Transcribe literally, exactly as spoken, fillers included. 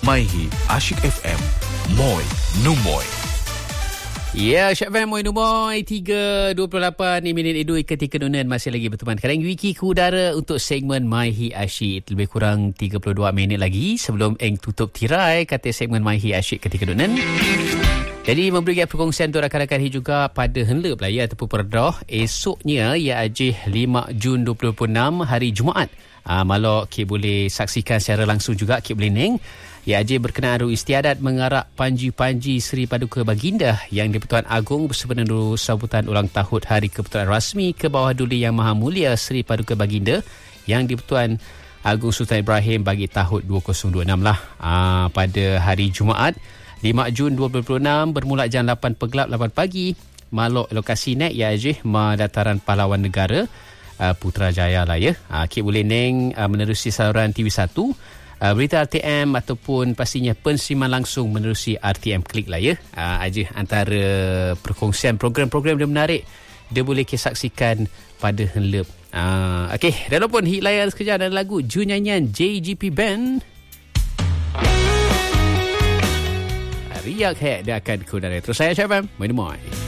MyHit Asyik F M. Moi Numoy. Ya, Syed F M Moi Numoy tiga dua puluh lapan minit edu ketika dunia masih lagi berteman sekarang wiki ke udara untuk segmen MyHit Asyik. Lebih kurang tiga puluh dua minit lagi sebelum Eng tutup tirai kata segmen MyHit Asyik ketika dunia. Jadi memberi perkongsian untuk rakan-rakan hit juga pada henlep lah ya ataupun perdah esoknya ya ajih lima Jun dua ribu dua puluh enam hari Jumaat. Ah, malok Kik boleh saksikan secara langsung juga Kik boleh neng. Ya Ajih berkenaan Aru Istiadat mengarak Panji-Panji Seri Paduka Baginda yang di-Pertuan Agong bersempena sambutan ulang tahun Hari Kepertuan Rasmi ke bawah Duli Yang Maha Mulia Seri Paduka Baginda yang di-Pertuan Agong Sultan Ibrahim bagi tahun dua ribu dua puluh enam lah. Aa, pada hari Jumaat lima Jun dua ribu dua puluh enam bermula jam lapan pegelap lapan pagi. Malok lokasi nek ya Ajih Dataran Pahlawan Negara uh, Putrajaya lah ya. Uh, Kik boleh neng uh, menerusi saluran T V satu. Uh, berita R T M ataupun pastinya pensiman langsung menerusi R T M Klik lah ya. Uh, Ajih antara perkongsian program-program yang menarik dia boleh kita saksikan pada henlep. Uh, Okey, dan pun hit layar sekejap dan lagu Ju nyanyian J G P Band. Riak Hek dia akan ke udara. Terus saya Syed F M. Moi Moi.